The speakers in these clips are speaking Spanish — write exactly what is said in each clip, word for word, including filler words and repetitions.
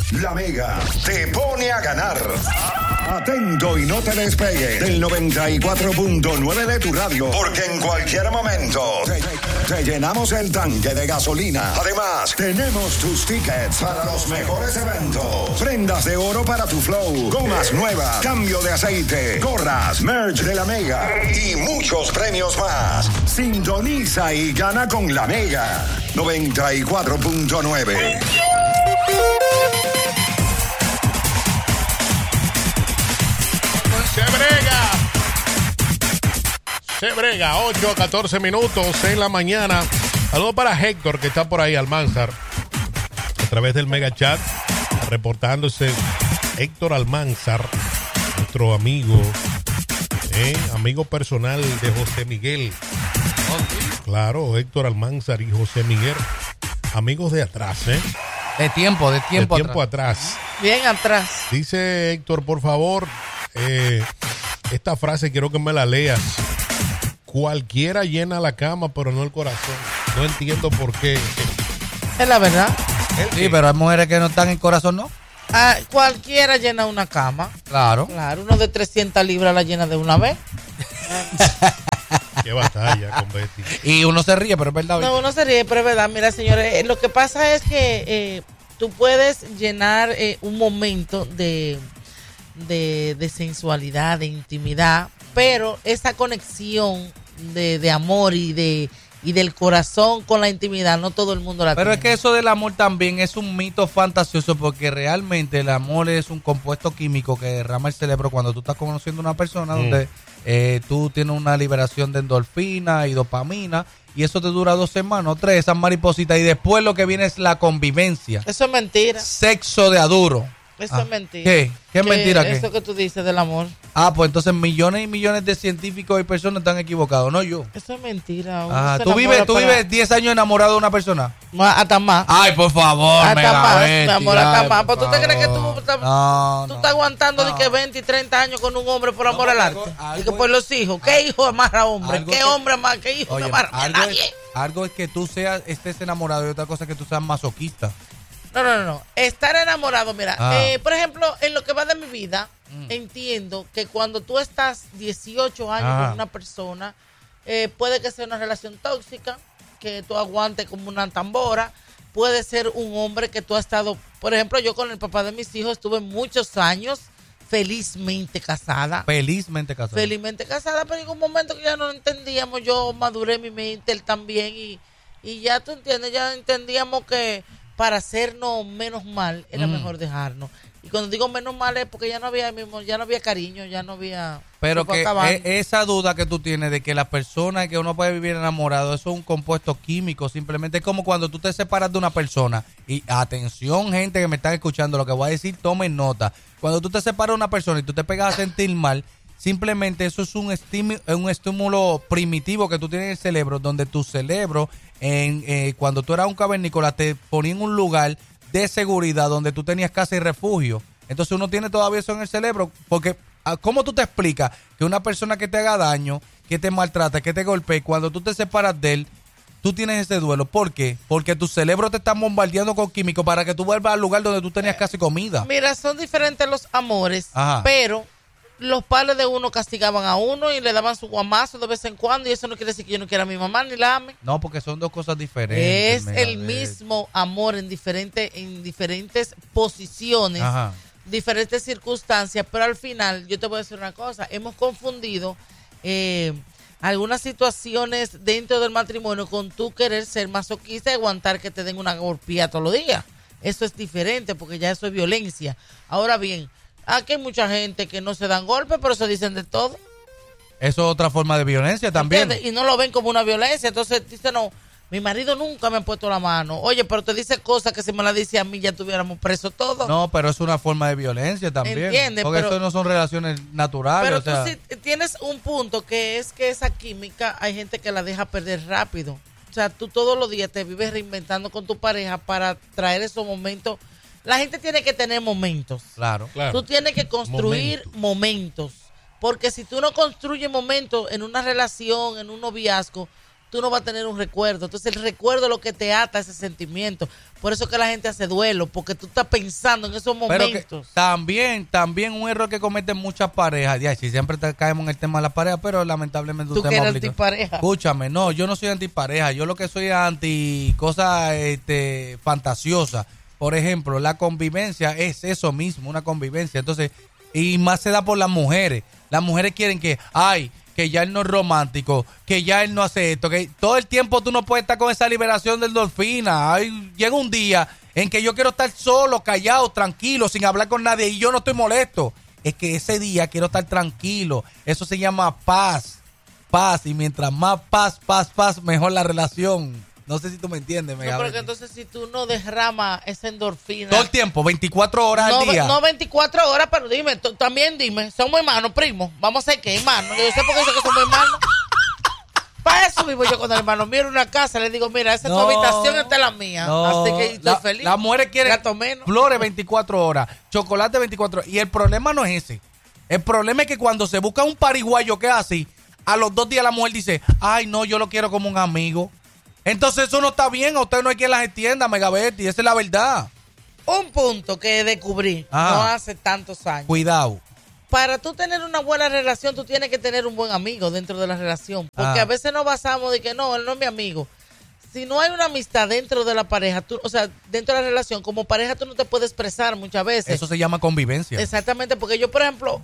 La Mega te pone a ganar. Atento y no te despegues del noventa y cuatro punto nueve de tu radio, porque en cualquier momento te, te llenamos el tanque de gasolina. Además, tenemos tus tickets para los mejores eventos. Prendas de oro para tu flow, gomas nuevas, cambio de aceite, gorras, merch de La Mega y muchos premios más. Sintoniza y gana con La Mega noventa y cuatro punto nueve. Se brega. Se brega. ocho a catorce minutos en la mañana. Saludos para Héctor, que está por ahí, Almanzar, a través del Mega Chat, reportándose. Héctor Almanzar, nuestro amigo, eh, amigo personal de José Miguel. Claro, Héctor Almanzar y José Miguel, amigos de atrás, ¿eh? De tiempo, de tiempo, de tiempo atrás. atrás. Bien atrás. Dice Héctor, por favor, eh, esta frase quiero que me la leas. Cualquiera llena la cama, pero no el corazón. No entiendo por qué. Es la verdad. Sí, pero hay mujeres que no están en corazón, ¿no? Ah, cualquiera llena una cama. Claro. Claro, uno de trescientas libras la llena de una vez. Qué batalla con Betty. Y uno se ríe, pero es verdad. No, uno se ríe, pero es verdad. Mira, señores, eh, lo que pasa es que eh, tú puedes llenar eh, un momento de, de, de sensualidad, de intimidad, pero esa conexión de, de amor y de y del corazón con la intimidad, no todo el mundo la Pero tiene. es que eso del amor también es un mito fantasioso, porque realmente el amor es un compuesto químico que derrama el cerebro cuando tú estás conociendo a una persona, mm. donde eh, tú tienes una liberación de endorfina y dopamina, y eso te dura dos semanas, tres, esas maripositas, y después lo que viene es la convivencia. Eso es mentira. Sexo de aduro. Eso ah. es mentira. ¿Qué? ¿Qué es que mentira? ¿Qué? Eso que tú dices del amor. Ah, pues entonces millones y millones de científicos y personas están equivocados, no yo. Eso es mentira. Ah, ¿tú vives, tú vives diez años enamorado de una persona? Más, hasta más. Ay, por favor, hasta mega más, Betty, mi amor, hasta más. ¿Pues tú te crees que tú, no, tú no, estás aguantando no. de que veinte y treinta años con un hombre por amor no, al algo, arte? algo, y que por los hijos. ¿Qué hijo amarra hombre? ¿Qué que, hombre más? ¿Qué hijo oye, no amarra algo nadie? Es, algo es que tú seas, estés enamorado, y otra cosa es que tú seas masoquista. No, no, no, no. Estar enamorado, mira, ah. eh, por ejemplo, en lo que va de mi vida, mm. entiendo que cuando tú estás dieciocho años ah. con una persona, eh, puede que sea una relación tóxica, que tú aguantes como una tambora, puede ser un hombre que tú has estado, por ejemplo, yo con el papá de mis hijos estuve muchos años felizmente casada. Felizmente casada. Felizmente casada, pero en un momento que ya no entendíamos, yo maduré mi mente, él también, y, y ya tú entiendes, ya entendíamos que para hacernos menos mal era mm. mejor dejarnos. Y cuando digo menos mal es porque ya no había mismo, ya no había cariño, ya no había. Pero que e, esa duda que tú tienes de que la persona que uno puede vivir enamorado, eso es un compuesto químico, simplemente es como cuando tú te separas de una persona. Y atención, gente que me están escuchando, lo que voy a decir, tomen nota. Cuando tú te separas de una persona y tú te pegas a sentir mal, simplemente eso es un estímulo, un estímulo primitivo que tú tienes en el cerebro, donde tu cerebro, en, eh, cuando tú eras un cavernícola, te ponía en un lugar de seguridad donde tú tenías casa y refugio. Entonces uno tiene todavía eso en el cerebro, porque ¿cómo tú te explicas que una persona que te haga daño, que te maltrata, que te golpee, cuando tú te separas de él, tú tienes ese duelo? ¿Por qué? Porque tu cerebro te está bombardeando con químicos para que tú vuelvas al lugar donde tú tenías casa y comida. Mira, son diferentes los amores, Ajá. pero los padres de uno castigaban a uno y le daban su guamazo de vez en cuando, y eso no quiere decir que yo no quiera a mi mamá ni la ame. No, porque son dos cosas diferentes. Es el mismo amor en diferentes, en diferentes posiciones, Ajá. diferentes circunstancias, pero al final yo te voy a decir una cosa, hemos confundido eh, algunas situaciones dentro del matrimonio con tú querer ser masoquista y aguantar que te den una golpía todos los días. Eso es diferente porque ya eso es violencia. Ahora bien, aquí hay mucha gente que no se dan golpes, pero se dicen de todo. Eso es otra forma de violencia también. ¿Entiendes? Y no lo ven como una violencia. Entonces dicen, no, mi marido nunca me ha puesto la mano. Oye, pero te dice cosas que si me las dice a mí ya tuviéramos preso todos. No, pero es una forma de violencia también. ¿Entiendes? Porque pero, eso no son relaciones naturales. Pero o sea, tú sí tienes un punto que es que esa química hay gente que la deja perder rápido. O sea, tú todos los días te vives reinventando con tu pareja para traer esos momentos. La gente tiene que tener momentos. Claro, claro. Tú tienes que construir momentos. momentos. Porque si tú no construyes momentos en una relación, en un noviazgo, tú no vas a tener un recuerdo. Entonces el recuerdo es lo que te ata a ese sentimiento. Por eso que la gente hace duelo, porque tú estás pensando en esos momentos. Pero que también, también un error que cometen muchas parejas. Ya, si siempre te caemos en el tema de la pareja, pero lamentablemente tú usted que me eres obliga. antipareja. Escúchame, no, yo no soy antipareja. Yo lo que soy es anti cosas este, fantasiosas. Por ejemplo, la convivencia es eso mismo, una convivencia. Entonces, y más se da por las mujeres. Las mujeres quieren que, ay, que ya él no es romántico, que ya él no hace esto, que todo el tiempo tú no puedes estar con esa liberación de endorfina. Ay, llega un día en que yo quiero estar solo, callado, tranquilo, sin hablar con nadie y yo no estoy molesto. Es que ese día quiero estar tranquilo. Eso se llama paz, paz. Y mientras más paz, paz, paz, mejor la relación. No sé si tú me entiendes, No, pero que entonces si tú no derramas esa endorfina. Todo el tiempo, veinticuatro horas no, al día. No veinticuatro horas, pero dime, tú, también dime, somos hermanos, primos. Vamos a ser qué, hermanos. Yo sé por qué dice que somos hermanos. Para eso vivo yo con el hermano. Miro una casa, le digo, mira, esa es No, tu habitación, esta es la mía. No, Así que estoy la, feliz. Las mujeres quieren Gato menos. flores veinticuatro horas, chocolate veinticuatro horas. Y el problema no es ese. El problema es que cuando se busca un pariguayo que es así, a los dos días la mujer dice, ay, no, yo lo quiero como un amigo. Entonces eso no está bien, a usted no hay quien las entienda, Megabetti, esa es la verdad. Un punto que descubrí Ajá. no hace tantos años. Cuidado. Para tú tener una buena relación, tú tienes que tener un buen amigo dentro de la relación. Porque Ah. a veces nos basamos de que no, él no es mi amigo. Si no hay una amistad dentro de la pareja, tú, o sea, dentro de la relación, como pareja tú no te puedes expresar muchas veces. Eso se llama convivencia. Exactamente, porque yo, por ejemplo,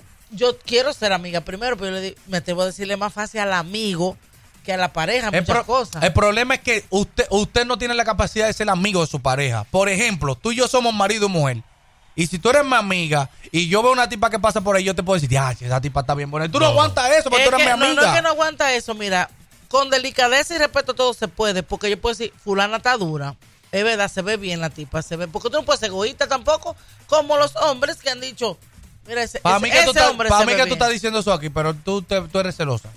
yo quiero ser amiga primero, pero yo le di- me atrevo a decirle más fácil al amigo que a la pareja, El, muchas pro- cosas. el problema es que usted, usted no tiene la capacidad de ser amigo de su pareja. Por ejemplo, tú y yo somos marido y mujer. Y si tú eres mi amiga y yo veo una tipa que pasa por ahí, yo te puedo decir, ah, esa tipa está bien buena. Y tú no, No. aguantas eso porque Es tú eres que- mi no, amiga. no es que no aguanta eso, mira, con delicadeza y respeto todo se puede, porque yo puedo decir, fulana está dura, es verdad, se ve bien la tipa, se ve, porque tú no puedes ser egoísta tampoco, como los hombres que han dicho, mira, ese, Para ese- mí que, tú, ese estás- hombre pa' se mí ve que tú bien. estás diciendo eso aquí, pero tú, te- tú eres celosa.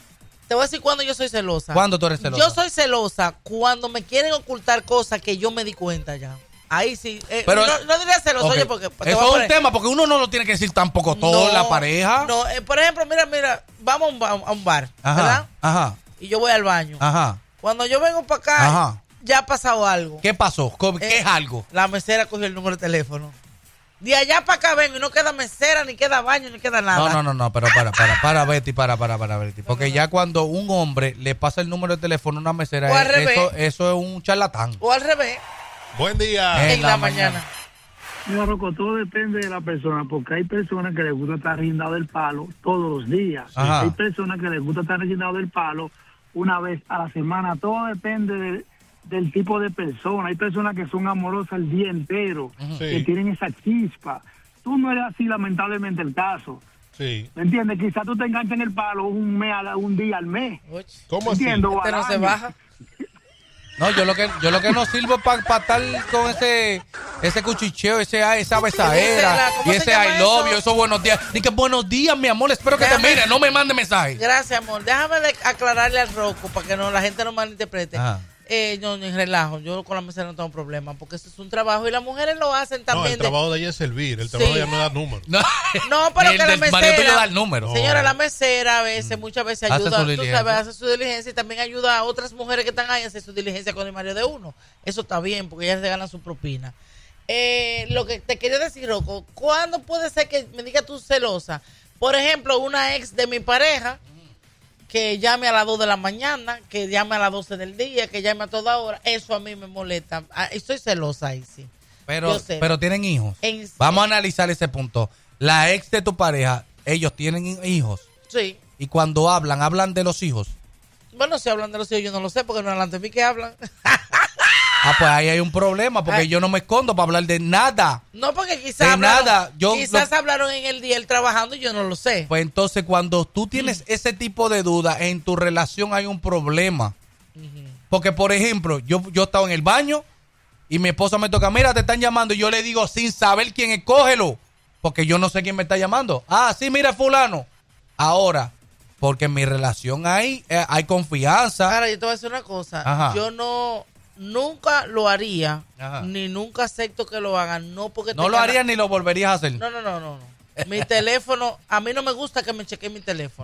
Te voy a decir cuándo yo soy celosa. ¿Cuándo tú eres celosa? Yo soy celosa cuando me quieren ocultar cosas que yo me di cuenta ya. Ahí sí. eh, Pero- no, no diría celoso, Ok. oye, porque... te voy a Eso es un poner- tema, porque uno no lo tiene que decir tampoco todo en la pareja. No, eh, por ejemplo, mira, mira, vamos a un, ba- a un bar, Ajá, ¿verdad? ajá, Y yo voy al baño. ajá. Cuando yo vengo para acá, Ajá. ya ha pasado algo. ¿Qué pasó? ¿Qué Eh, es algo? La mesera cogió el número de teléfono. De allá para acá vengo y no queda mesera, ni queda baño, ni queda nada. No, no, no, no, pero para, para, para, Betty, para, para, para, Betty. Porque ya cuando un hombre le pasa el número de teléfono a una mesera, O al eh, revés. eso, eso es un charlatán. O al revés, Buen día. Eh. en, la, mañana. Mira, Rocco, todo depende de la persona, porque hay personas que les gusta estar rindados del palo todos los días. Ajá. Hay personas que les gusta estar rindados del palo una vez a la semana. Todo depende de- del tipo de persona. Hay personas que son amorosas el día entero, que Sí. tienen esa chispa. Tú no eres así, lamentablemente, el caso. Sí. ¿Me entiendes? Quizás tú te enganches en el palo un mes, a la- un día al mes. Uy, ¿Cómo así? ¿Entiendes? O este al no se año. baja. No, yo lo que yo lo que no sirvo para estar con ese ese cuchicheo, ese ah, esa besadera ¿Cómo y se ese llama I love eso? you, esos buenos días. Ni que buenos días, mi amor, espero que te Déjame- mire, no me mande mensaje. Gracias, amor. Déjame de- aclararle al Rocco para que no la gente no malinterprete. Ajá. Eh, no, ni relajo. Yo con la mesera no tengo problema porque eso es un trabajo y las mujeres lo hacen No, también. el de- trabajo de ella es servir. El trabajo Sí. de ella no da número. No, No, pero Ni que el la del marido tuyo mesera, da el número. No. señora, la mesera a veces, muchas veces Hace ayuda, su tú diligencia. sabes, hace su diligencia y también ayuda a otras mujeres que están ahí a hacer su diligencia con el marido de uno. Eso está bien, porque ellas se ganan su propina. Eh, lo que te quería decir, Rocco, ¿cuándo puede ser que me digas tú celosa? Por ejemplo, una ex de mi pareja que llame a las dos de la mañana, que llame a las doce del día, que llame a toda hora, eso a mí me molesta. Ah, estoy celosa ahí, sí. Pero, Yo sé. pero tienen hijos. En- Vamos a analizar ese punto. La ex de tu pareja, ellos tienen hijos. Sí. Y cuando hablan, hablan de los hijos. Bueno, si hablan de los hijos, yo no lo sé, porque no delante de mí que hablan. Ah, pues ahí hay un problema, porque Ay. yo no me escondo para hablar de nada. No, porque quizás De hablaron, nada, yo quizás lo- hablaron en el día él trabajando y yo no lo sé. Pues entonces cuando tú tienes ese tipo de dudas, en tu relación hay un problema. Porque, por ejemplo, yo, yo estaba en el baño y mi esposa me toca, mira, te están llamando. Y yo le digo, sin saber quién es, cógelo. Porque yo no sé quién me está llamando. Ah, sí, mira, fulano. Ahora, porque en mi relación hay, eh, hay confianza. Ahora, yo te voy a decir una cosa. Ajá. Yo no, nunca lo haría, Ajá. ni nunca acepto que lo hagan. No porque No tenga lo na- harías ni lo volverías a hacer. No, no, no, no, no. Mi teléfono, a mí no me gusta que me chequeen mi teléfono.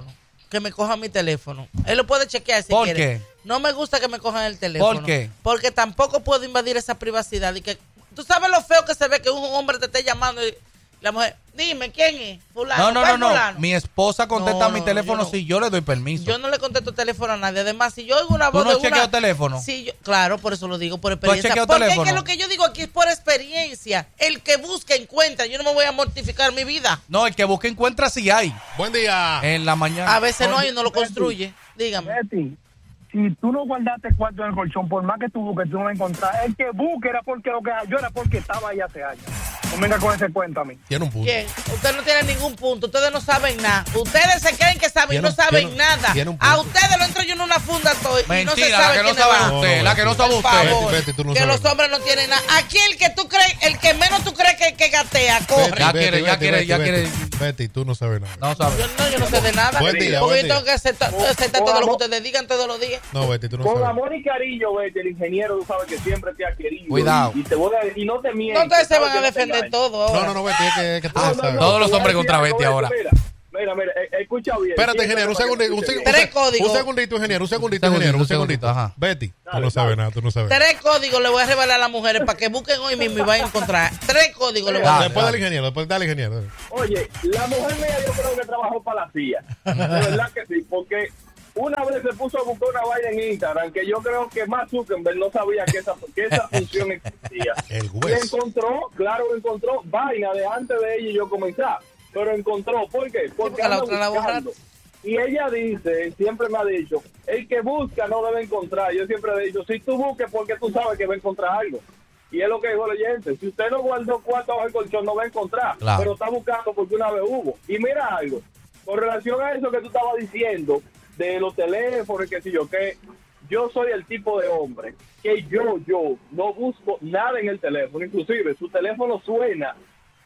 que me cojan mi teléfono. Él lo puede chequear si ¿Por quiere. qué? No me gusta que me cojan el teléfono. ¿Por qué? Porque tampoco puedo invadir esa privacidad. Y que, tú sabes lo feo que se ve que un hombre te esté llamando y la mujer, dime, ¿quién es? Fulano. No, no, ¿cuál no, no. fulano? Mi esposa contesta No, mi no, teléfono yo no. si yo le doy permiso. Yo no le contesto teléfono a nadie. Además, si yo oigo una ¿Tú voz no de chequeas una... el teléfono? Sí, yo, claro, por eso lo digo, por has experiencia. chequeado Porque es teléfono? que lo que yo digo aquí es por experiencia. El que busca, encuentra. Yo no me voy a mortificar mi vida. No, el que busca encuentra si hay. Buen día. En la mañana. A veces no hay, uno lo construye. Dígame. Betty, si tú no guardaste cuarto en el colchón, por más que tú busques, tú no vas a encontrar. El que busque era porque lo que yo era porque estaba ahí hace años. No venga con ese cuento a mí. Tiene un punto. ¿Quién? Usted no tiene ningún punto. Ustedes no saben nada. Ustedes se creen que saben y Tiene no un- saben tiene un- nada. tiene un A punto. ustedes lo entro yo en una funda todo, y no se Mentira, sabe la que no quiénes sabe van. usted, No, la que no sabe Por usted. favor, Betty, Betty, tú no que sabes. los hombres no tienen nada. Aquí el que tú crees, el que menos tú crees que, que gatea, corre. Ya quiere, ya quiere, ya Betty, quiere. Betty, tú no sabes nada. No sabe. Yo no, yo no sé de nada. Buen día, porque buen yo día. tengo que aceptar, aceptar Con todo lo que amor. ustedes digan todos los días. No, Betty, tú no Con sabes. amor y cariño, Betty, el ingeniero, tú sabes que siempre te ha querido. Cuidado. Y, y te voy a, y no te mientes. No, ustedes se sabes van a que no te defender engañes. todo ahora. No, no, no, Betty, es que, es que tú Ah, no sabes. todos los Te voy a hombres decir contra algo, Betty ahora. Mira, mira, mira, eh, escucha bien. Espérate, Siempre ingeniero, un para que segundito. Un, escuche seg- bien. Tres un seg- códigos. un segundito, ingeniero, un segundito, Un segundito, ingeniero, un un segundito, segundito. ajá. Betty, tú Dale, no sabes dale. nada, tú no sabes. Tres códigos le voy a revelar a las mujeres para que busquen hoy mismo y vayan a encontrar. Tres códigos le voy a Dale, dar. Después del dale. ingeniero, después dale ingeniero. Oye, la mujer mía yo creo que trabajó para la C I A. De verdad que sí, porque una vez se puso a buscar una vaina en Instagram que yo creo que Mark Zuckerberg no sabía que esa, que esa función existía. El Y juez. encontró, claro, encontró vaina de antes de ella y yo comenzar. Pero encontró, ¿por qué? Porque porque la anda otra la buscando. Y ella dice, siempre me ha dicho, el que busca no debe encontrar. Yo siempre le he dicho, si tú busques porque tú sabes que va a encontrar algo. Y es lo que dijo el oyente. Si usted no guardó cuarto bajo el colchón, no va a encontrar. Claro. Pero está buscando porque una vez hubo. Y mira algo, con relación a eso que tú estabas diciendo, de los teléfonos y qué sé yo, que yo soy el tipo de hombre que yo, yo, no busco nada en el teléfono. Inclusive, su teléfono suena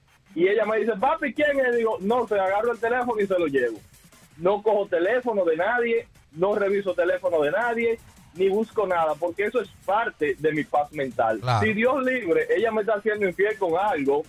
y ella me dice, papi, ¿quién es? Y digo, no, se agarro el teléfono y se lo llevo. No cojo teléfono de nadie, no reviso teléfono de nadie, ni busco nada, porque eso es parte de mi paz mental. Claro. Si Dios libre, ella me está haciendo infiel con algo,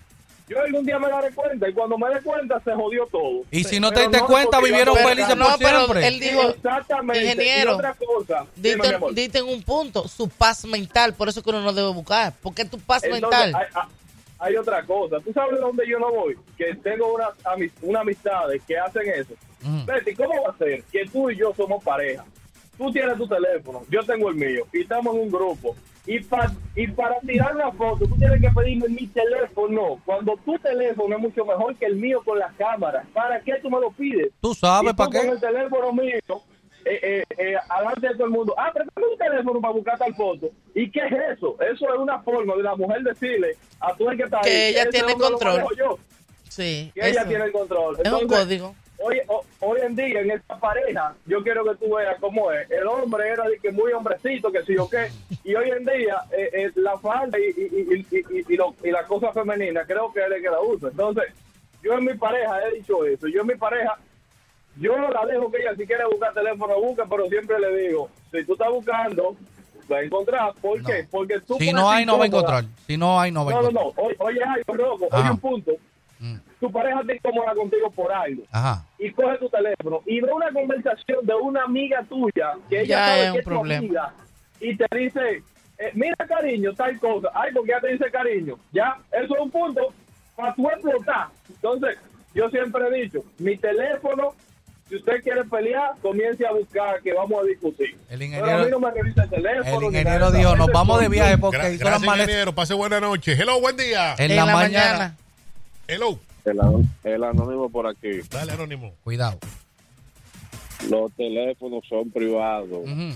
yo algún día me daré cuenta, y cuando me dé cuenta se jodió todo. Y si no te Pero diste cuenta, porque yo vivieron ando felices buscando- No, por pero siempre. él dijo, Exactamente. ingeniero, Y otra cosa, dime, mi dite, amor. dite en un punto, su paz mental, por eso que uno no debe buscar, porque tu paz Entonces, mental. hay, hay- hay otra cosa. ¿Tú sabes dónde yo no voy? Que tengo unas amis- una amistades que hacen eso. Ujú. Betty, ¿cómo va a ser que tú y yo somos pareja? Tú tienes tu teléfono, yo tengo el mío, y estamos en un grupo. Y, pa- y para tirar una foto, tú tienes que pedirme mi teléfono. Cuando tu teléfono es mucho mejor que el mío con la cámara, ¿para qué tú me lo pides? Tú sabes Y tú para con qué. el teléfono mío, eh, eh, eh, adelante de todo el mundo, ah, préstame un teléfono para buscar tal foto. ¿Y qué es eso? Eso es una forma de la mujer decirle a tú el que está ahí, Que ella ese tiene hombre lo control. manejo yo, Sí, que ella eso. tiene el control. Es un Entonces, código. Hoy, ho- hoy en día, en esta pareja, yo quiero que tú veas cómo es. El hombre era de que muy hombrecito, que sí o qué. Y hoy en día, eh, eh, la falda y, y, y, y, y, y, lo- y la cosa femenina, creo que él es que la usa. Entonces, yo en mi pareja he dicho eso. Yo en mi pareja, yo no la dejo que ella, si quiere buscar teléfono, busque, pero siempre le digo, si tú estás buscando, va a encontrar. ¿Por No. qué? Porque tú Si puedes no hay, no va a incómoda. encontrar. Si no hay, no va a No, no, encontrar. no. Oye, oye, algo, loco. Ajá. Oye, un punto. Mm. Tu pareja te incomoda contigo por algo Ajá. y coge tu teléfono y ve una conversación de una amiga tuya que ella Ya sabe es que un es tu problema. amiga y te dice, eh, mira cariño, tal cosa, ay, porque ya te dice cariño, ya, eso es un punto para tu explotar. Entonces, yo siempre he dicho, mi teléfono, si usted quiere pelear, comience a buscar que vamos a discutir. El Pero a ingeniero, mí no me revisa el teléfono. el ni ingeniero nada de dijo, eso. nos Ese vamos de es viaje punto. porque Gra- hizo las gracias, maletas ingeniero. Pase buena noche. Hello, buen día. en la mañana. Hello. El, an- el anónimo por aquí. Dale, Anónimo. Cuidado. Los teléfonos son privados. Ujú.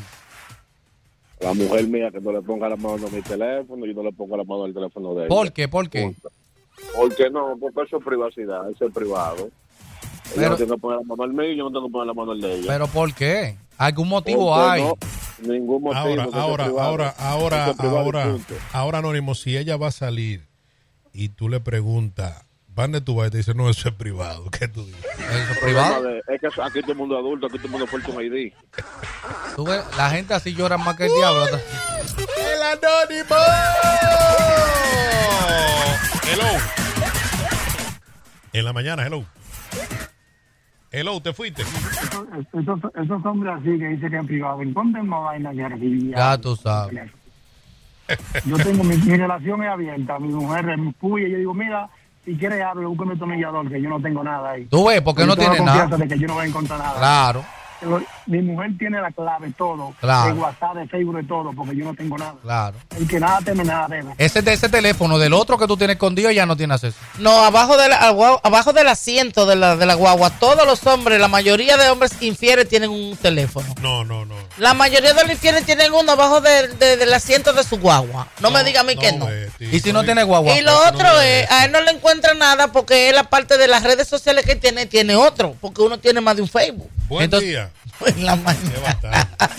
La mujer mía que no le ponga la mano a mi teléfono, yo no le pongo la mano al teléfono de ella. ¿Por qué? ¿Por qué? Punto. ¿Por qué no? Porque eso es privacidad, eso es privado. Ella Pero- no tiene que poner la mano al mío y yo no tengo que poner la mano al de ella. ¿Pero por qué? ¿Algún motivo Porque hay? no, ningún motivo. Ahora, eso es ahora, privado. ahora, ahora, Eso es privado y ahora, punto. ahora, Anónimo, si ella va a salir y tú le preguntas, ¿van de tu vas? Y te dice, no, eso es privado. ¿Qué tú dices? ¿Eso es El problema privado? de- es que aquí todo el mundo es adulto, aquí todo el mundo fue con I D. ¿Tú ves? La gente así llora más que el diablo. ¡El Anónimo! Hello. En la mañana, hello. Hello, ¿te fuiste? Esos, esos, esos hombres así que dicen que en privado, encuentren más vaina que recibir. Ya tú sabes. Yo tengo mi, mi relación es abierta, mi mujer es puya, y yo digo, mira, si quieres hablar, búscame un tornillador, que yo no tengo nada ahí. Tú ves, porque Yo no tengo tiene confianza nada. de que yo no voy a encontrar nada. Claro, Pero mi mujer tiene la clave, todo, Claro. de WhatsApp, de Facebook, de todo, porque yo no tengo nada. claro. El que nada teme, nada debe. Ese de ese teléfono del otro que tú tienes escondido ya no tiene acceso. No, abajo, de la- agua- abajo del asiento de la, de la guagua, todos los hombres, la mayoría de hombres infieles tienen un teléfono. No, no, no. La mayoría de los infieles tienen uno abajo de- de- del asiento de su guagua. No, me diga a mí que no. Betty, Y si no oye, tiene guagua. Y lo eso otro no es, es. a él no le encuentra nada porque él, aparte de las redes sociales que tiene, tiene otro. Porque uno tiene más de un Facebook. Buen Entonces- día. En la Qué mañana. bastante.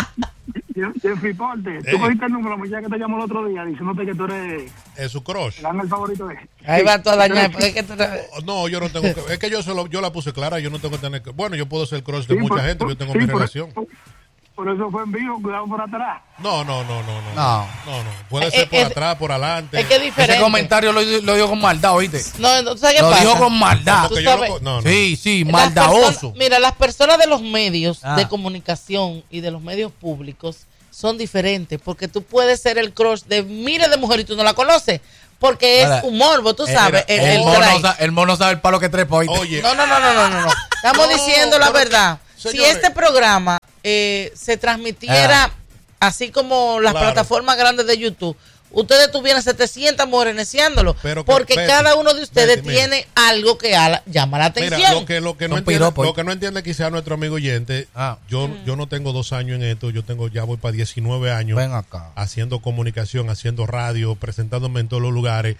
Jeffrey Porte, Ey. tú cogiste el número, la muchacha que te llamó el otro día diciéndote que tú eres Es su crush. el ángel favorito de él. Ahí va toda dañada. Porque es que tú- No, yo no tengo que. Es que yo, se lo- yo la puse clara. Yo no tengo que tener. que- Bueno, yo puedo ser crush de Sí, mucha por- gente. Yo tengo sí, mi por- relación. Por, por eso fue en vivo, cuidado por atrás. No, no, no, no, no. No. No, no. Puede Eh, ser por eh, atrás, por adelante. Es que es diferente. Ese comentario lo, lo dijo con maldad, ¿oíste? No, no, ¿tú sabes qué Lo pasa? dijo con maldad. Porque tú yo sabes- no, no, no. Sí, sí, Las maldadoso. personas- mira, las personas de los medios Ah. de comunicación y de los medios públicos son diferentes porque tú puedes ser el crush de miles de mujeres y tú no la conoces porque es Ahora, un morbo, tú sabes. El, el- el mono, drive. sa- el mono sabe el palo que trepa, ¿oíste? Oye, No, no, no, no, no, no, no. Estamos No, diciendo la pero, verdad. señores. Si este programa eh, se transmitiera Ah. así como las Claro. plataformas grandes de YouTube, ustedes tuvieran setecientas mujeres neciándolo, Pero que- porque Betty, cada uno de ustedes Betty, mira. tiene algo que ala- llama la atención. mira, lo que, lo que no Son entiende, piropos. lo que no entiende quizá nuestro amigo oyente, Ah. yo, yo no tengo dos años en esto, yo tengo, ya voy para diecinueve años Ven acá. haciendo comunicación, haciendo radio, presentándome en todos los lugares,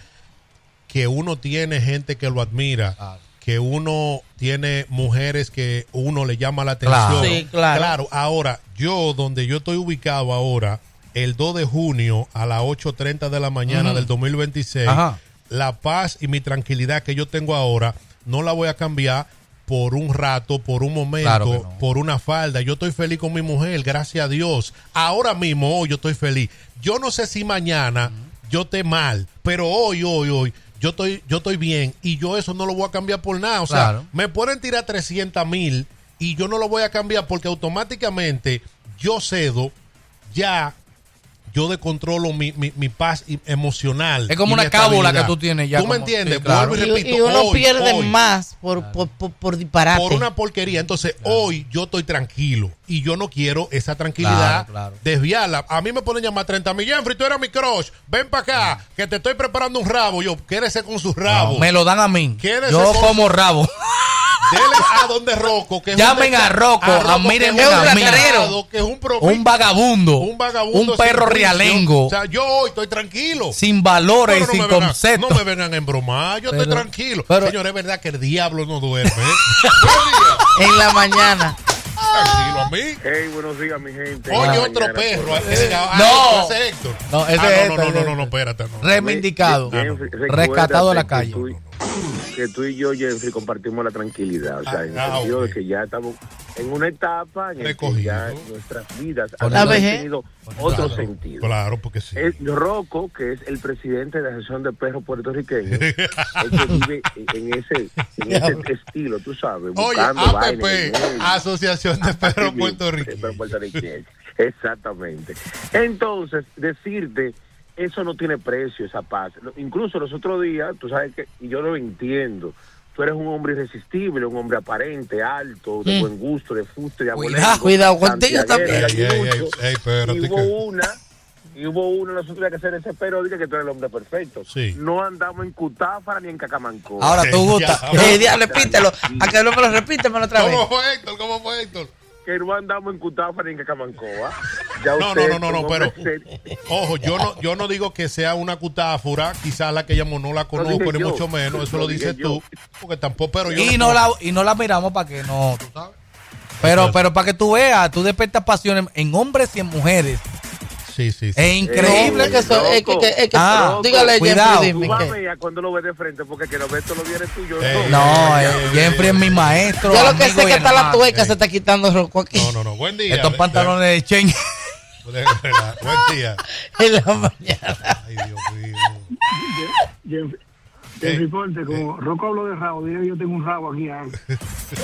que uno tiene gente que lo admira, Ah. que uno tiene mujeres que uno le llama la atención. Claro. Sí, claro. ahora, yo donde yo estoy ubicado ahora, el dos de junio a las ocho treinta de la mañana Ujú. del dos mil veintiséis, Ajá. la paz y mi tranquilidad que yo tengo ahora, no la voy a cambiar por un rato, por un momento, Claro que no. por una falda. Yo estoy feliz con mi mujer, gracias a Dios. Ahora mismo, hoy yo estoy feliz. Yo no sé si mañana yo esté mal, pero hoy, hoy, hoy, yo estoy, yo estoy bien y yo eso no lo voy a cambiar por nada. O sea, Claro. me pueden tirar trescientas mil y yo no lo voy a cambiar porque automáticamente yo cedo ya. Yo descontrolo mi, mi, mi paz i- emocional. Es como y una mi cábula estabilidad. que tú tienes ya ¿Tú me como- entiendes? sí, claro. Vuelvo y Y, repito, y uno hoy, pierde hoy, más por, por, por, por disparate. por una porquería. Entonces, hoy yo estoy tranquilo y yo no quiero esa tranquilidad Claro, claro. desviarla. A mí me pueden llamar treinta mil. Jeffrey, tú eres mi crush. Ven para acá, que te estoy preparando un rabo. Yo, quédese con su rabo. No, me lo dan a mí. Quédese Yo con- como rabo. Dele a donde Rocco. Que es Llamen un a Rocco, que es admírenme un a mí. descarado, que es un profi- Un vagabundo. un vagabundo Un perro sin juicio. realengo. O sea, yo hoy estoy tranquilo. Sin valores Pero y sin me vengan- conceptos. No me vengan a embromar, yo estoy Pero- tranquilo. pero- Señor, es verdad que el diablo no duerme. ¿eh? Buen día. En la mañana. Tranquilo, a mí. Hey, buenos días, mi gente. Oye, Buena otro mañana, perro. por- que diga, ah, No. ese es Héctor. No, ese Ah, es no, no, Héctor, no, no, ese- no, espérate. No. Reivindicado. Jeffrey, Rescatado de la recuérdate calle. Que tú, que tú y yo, Jeffrey, compartimos la tranquilidad. O sea, Ah, en el ah, sentido ok. de que ya estamos en una etapa en la que Recogido. ya nuestras vidas Con han la vejez. tenido otro Claro, sentido. Claro, porque sí. Es Rocco, que es el presidente de la Asociación de Perros Puertorriqueños, es que vive en ese, en ese estilo, tú sabes, Oye, buscando A P vainas P, en el medio. Asociación de Perros Así mismo, Puertorriqueños. perros puertorriqueños. Exactamente. Entonces, decirte, eso no tiene precio, esa paz. Incluso los otros días, tú sabes que, y yo lo entiendo, tú eres un hombre irresistible, un hombre aparente, alto, de Mm. buen gusto, de fuste, de Cuidado, abolengo, cuidado contigo santiaguero, también. Ey, ey, gallinucho. ey, ey, espérate Y hubo que- una, y hubo uno, nosotros había que hacer ese pero, dije que tú eres el hombre perfecto. Sí. No andamos en Cutáfara ni en Cacamanco. Ahora tú gusta. Ya. Eh, diablo, repítelo. A que no me lo repítemelo otra vez. ¿Cómo fue Héctor? ¿Cómo fue Héctor? Que no andamos en Cutáfara ni en Cacamancoa. Ya No, usted no, no, no, es un no, pero hombre serio. ojo, yo no, yo no digo que sea una cutáfora, quizás la que llamo no la conozco, dije ni yo. mucho menos, eso Lo lo dices dije yo. tú, porque tampoco, pero yo Y no la, y no la miramos para que no, tú sabes. Pero, pero para que tú veas, tú despiertas pasiones en hombres y en mujeres. Sí, sí, sí. Es increíble. Es que eso- es que- es que- Ah, dígale, cuidado. Jeffrey, Tú dime vas a qué. ver cuando lo ves de frente, porque que lo ves todos los días eres tuyo. Ey, No, ey, eh, ey, Jeffrey ey, es mi maestro. Yo lo que sé amigo que y está la hermano. tueca Ey. se está quitando Rocco aquí. No, no, no, buen día. Estos De- pantalones de Chen. de- de- de- buen día. En la mañana. Ay, Dios mío. Jeffrey, Eh, Jeffrey Porte, como Rocco habló de rabo, dile que yo tengo un rabo aquí. ah.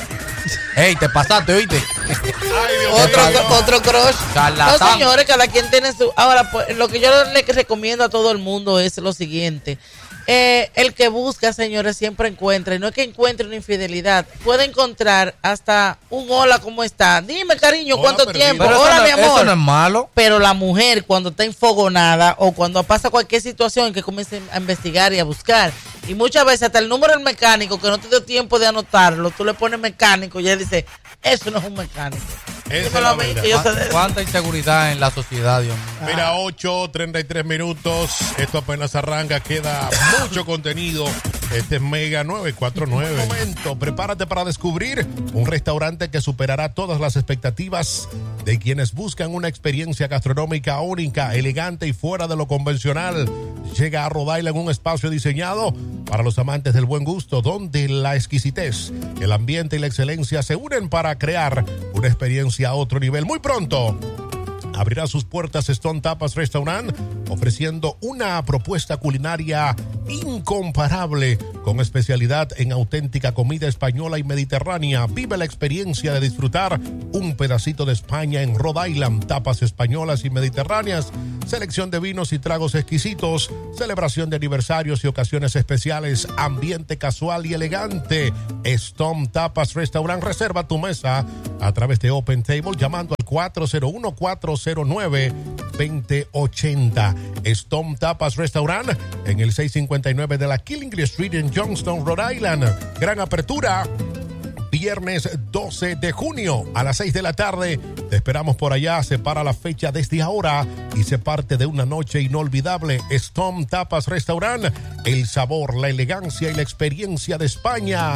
Ey, te pasaste, ¿oíste? Otro, otro crush. Charlatán. No, señores, cada quien tiene su... Ahora, pues, lo que yo le recomiendo a todo el mundo es lo siguiente. Eh, el que busca, señores, siempre encuentra. Y no es que encuentre una infidelidad. Puede encontrar hasta un hola, ¿cómo está? Dime, cariño, Hola, ¿cuánto perdido. tiempo? Pero Hola, eso, mi no, amor. eso no es malo. Pero la mujer, cuando está enfogonada o cuando pasa cualquier situación, que comience a investigar y a buscar. Y muchas veces hasta el número del mecánico, que no te dio tiempo de anotarlo, tú le pones mecánico y él dice, eso no es un mecánico. Esa es Dímelo la a mí, verdad. que yo sé de ¿Cuánta, eso. cuánta inseguridad en la sociedad, Dios mío? Mira, ocho, treinta y tres minutos. Esto apenas arranca. Queda mucho contenido. Este es Mega nueve cuatro nueve. Un momento, prepárate para descubrir un restaurante que superará todas las expectativas de quienes buscan una experiencia gastronómica única, elegante y fuera de lo convencional. Llega a Rhode Island un espacio diseñado para los amantes del buen gusto, donde la exquisitez, el ambiente y la excelencia se unen para crear una experiencia a otro nivel. Muy pronto abrirá sus puertas Stone Tapas Restaurant, ofreciendo una propuesta culinaria incomparable con especialidad en auténtica comida española y mediterránea. Vive la experiencia de disfrutar un pedacito de España en Rhode Island. Tapas españolas y mediterráneas, selección de vinos y tragos exquisitos, celebración de aniversarios y ocasiones especiales, ambiente casual y elegante. Stone Tapas Restaurant. Reserva tu mesa a través de Open Table llamando al cuatro cero uno, cuatro cero nueve, dos cero ocho cero. Stone Tapas Restaurant en el seiscientos cincuenta y nueve de la Killingley Street en Youngstown, Rhode Island. Gran apertura viernes doce de junio a las seis de la tarde. Te esperamos por allá. Separa la fecha desde ahora y se parte de una noche inolvidable. Stone Tapas Restaurant, el sabor, la elegancia y la experiencia de España,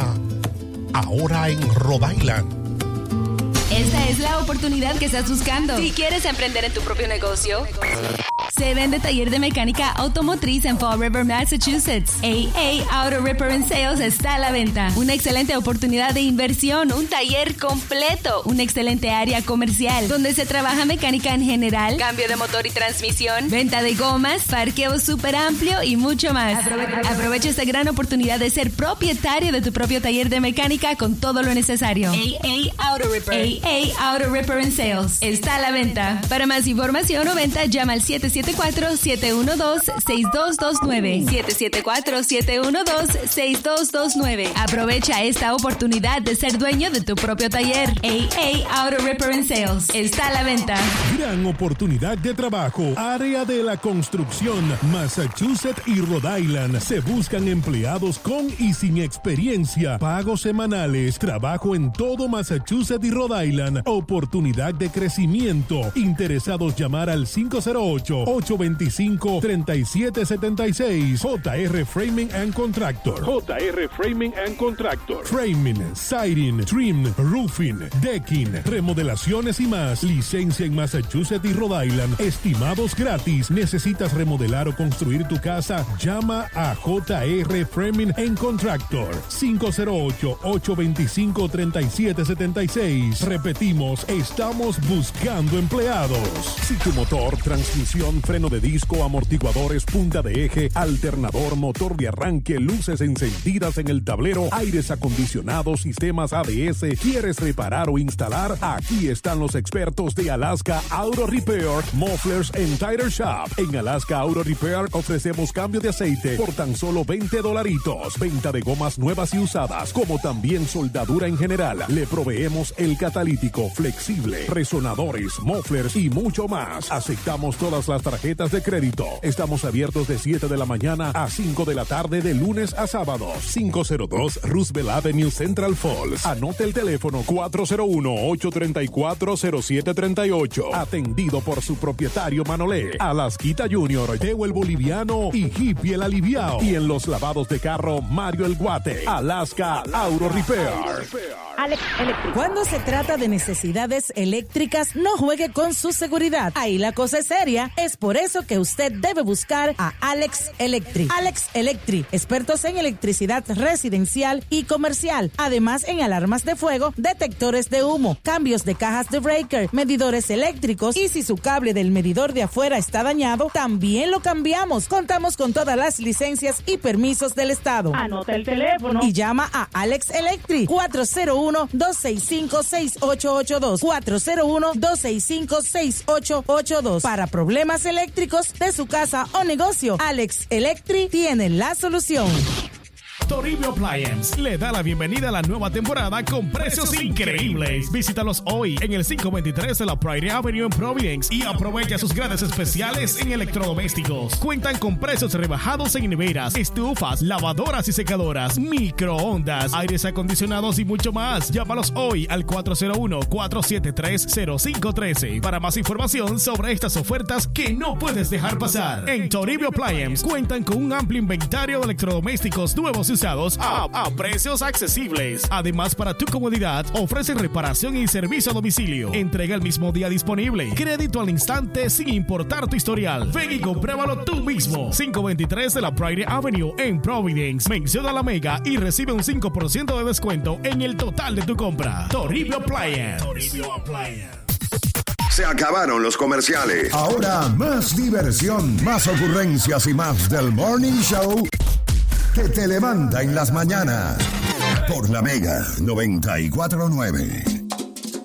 ahora en Rhode Island. Esta es la oportunidad que estás buscando. Si quieres emprender en tu propio negocio, se vende taller de mecánica automotriz en Fall River, Massachusetts. A A Auto Repair and Sales está a la venta. Una excelente oportunidad de inversión, un taller completo, una excelente área comercial donde se trabaja mecánica en general, cambio de motor y transmisión, venta de gomas, parqueo súper amplio y mucho más. Aprovecha, aprovecha esta gran oportunidad de ser propietario de tu propio taller de mecánica con todo lo necesario. A A Auto Repair. A A Auto Repair and Sales está a la venta. Para más información o venta, llama al siete siete cuatro, siete uno dos, seis dos dos nueve. siete siete cuatro, siete uno dos, seis dos dos nueve. Aprovecha esta oportunidad de ser dueño de tu propio taller. A A Auto Repair and Sales está a la venta. Gran oportunidad de trabajo. Área de la construcción. Massachusetts y Rhode Island se buscan empleados con y sin experiencia. Pagos semanales. Trabajo en todo Massachusetts y Rhode Island. Oportunidad de crecimiento. Interesados llamar al cinco cero ocho, ocho dos cinco, tres siete siete seis. J R Framing and Contractor. J R Framing and Contractor. Framing, siding, trim, roofing, decking, remodelaciones y más. Licencia en Massachusetts y Rhode Island. Estimados gratis. ¿Necesitas remodelar o construir tu casa? Llama a J R Framing and Contractor. cinco cero ocho, ocho dos cinco, tres siete siete seis. Repetimos, estamos buscando empleados. Si tu motor, transmisión, freno de disco, amortiguadores, punta de eje, alternador, motor de arranque, luces encendidas en el tablero, aires acondicionados, sistemas A D S, ¿quieres reparar o instalar? Aquí están los expertos de Alaska Auto Repair, Mufflers and Tire Shop. En Alaska Auto Repair ofrecemos cambio de aceite por tan solo veinte dolaritos, venta de gomas nuevas y usadas, como también soldadura en general. Le proveemos el catalítico, flexible, resonadores, mufflers y mucho más. Aceptamos todas las tarjetas de crédito. Estamos abiertos de siete de la mañana a cinco de la tarde de lunes a sábados. cinco cero dos Roosevelt Avenue, Central Falls. Anote el teléfono cuatro cero uno, ocho tres cuatro, cero siete tres ocho. Atendido por su propietario Manolé. Alasquita Junior, Teo el Boliviano y Hippie el Aliviao. Y en los lavados de carro, Mario el Guate. Alaska Auto Repair. Alex Electric. Cuando se trata de necesidades eléctricas, no juegue con su seguridad. Ahí la cosa es seria. Es por eso que usted debe buscar a Alex Electric. Alex Electric, expertos en electricidad residencial y comercial. Además, en alarmas de fuego, detectores de humo, cambios de cajas de breaker, medidores eléctricos. Y si su cable del medidor de afuera está dañado, también lo cambiamos. Contamos con todas las licencias y permisos del estado. Anota el teléfono y llama a Alex Electric cuatro cero uno, uno, dos seis cinco, seis ocho ocho dos. cuatro cero uno, dos seis cinco, seis ocho ocho dos. Para problemas eléctricos de su casa o negocio, Alex Electric tiene la solución. Toribio Appliance le da la bienvenida a la nueva temporada con precios increíbles. Visítalos hoy en el quinientos veintitrés de la Prairie Avenue en Providence y aprovecha sus grandes especiales en electrodomésticos. Cuentan con precios rebajados en neveras, estufas, lavadoras y secadoras, microondas, aires acondicionados y mucho más. Llámalos hoy al cuatro cero uno, cuatro siete tres, cero cinco uno tres para más información sobre estas ofertas que no puedes dejar pasar. En Toribio Appliance cuentan con un amplio inventario de electrodomésticos nuevos y usados a, a precios accesibles. Además, para tu comodidad, ofrecen reparación y servicio a domicilio. Entrega el mismo día disponible. Crédito al instante sin importar tu historial. Ven y compruébalo tú mismo. quinientos veintitrés de la Prairie Avenue en Providence. Menciona la Mega y recibe un cinco por ciento de descuento en el total de tu compra. Toribio Appliance. Toribio Appliance. Se acabaron los comerciales. Ahora más diversión, más ocurrencias y más del Morning Show que te levanta en las mañanas por la Mega noventa y cuatro punto nueve.